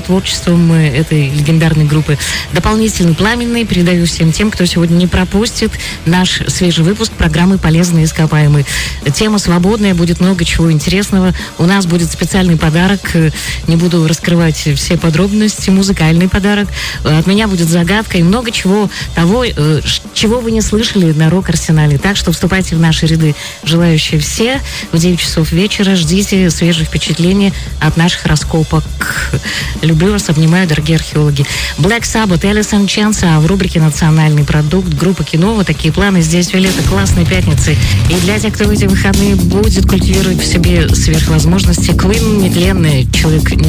творчеством этой легендарной группы. Дополнительный пламенный передаю всем тем, кто сегодня не пропустит наш свежий выпуск программы «Полезные ископаемые». Тема свободная, будет много чего интересного. У нас будет специальный подарок. Не буду раскрывать все подробности. Музыкальный подарок. От меня будет загадка и много чего того, чего вы не слышали на Рок-Арсенале. Так что вступайте в наши ряды. Желающие все в 9 часов вечера. Ждите свежих впечатлений от наших раскопок. Люблю вас, обнимаю, дорогие археологи. Black Sabbath, Alice in Chains, а в рубрике «Национальный продукт» группа «Кино». Вот такие планы здесь все лето, классные пятницы. И для тех, кто в эти выходные будет культивировать в себе сверхвозможности, Queen, нетленный человек,